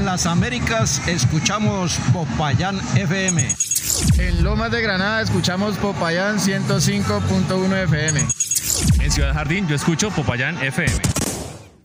las Américas escuchamos Popayán FM. En Lomas de Granada escuchamos Popayán 105.1 FM. En Ciudad Jardín yo escucho Popayán FM.